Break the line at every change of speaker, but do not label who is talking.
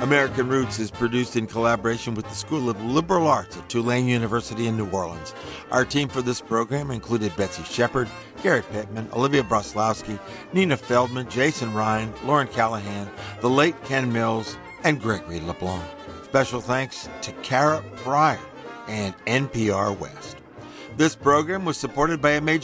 American Roots is produced in collaboration with the School of Liberal Arts at Tulane University in New Orleans. Our team for this program included Betsy Shepard, Garrett Pittman, Olivia Broslowski, Nina Feldman, Jason Ryan, Lauren Callahan, the late Ken Mills, and Gregory LeBlanc. Special thanks to Kara Pryor and NPR West. This program was supported by a major